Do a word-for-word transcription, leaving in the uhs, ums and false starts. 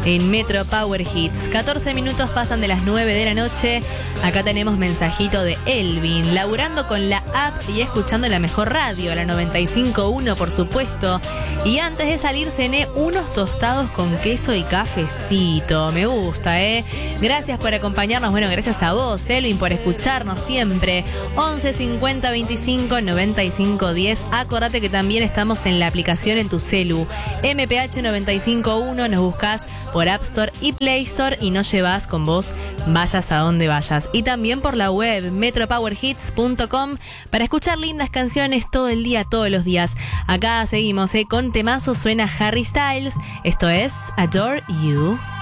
en Metro Power Hits. catorce minutos pasan de las nueve de la noche. Acá tenemos mensajito de Elvin, laburando con la app y escuchando la mejor radio, la noventa y cinco punto uno, por supuesto. Y antes de salir cené unos tostados con queso y cafecito. Me gusta, ¿eh? Gracias por acompañarnos. Bueno, gracias a vos, Elvin, por escucharnos siempre. once cincuenta veinticinco noventa y cinco diez. Acordate que también estamos en la aplicación en tu celu. M P H noventa y cinco punto uno, nos buscas por App Store y Play Store y nos llevas con vos vayas a donde vayas. Y también por la web metro power hits punto com para escuchar lindas canciones todo el día, todos los días. Acá seguimos, ¿eh? Con temazo suena Harry Styles. Esto es Adore You.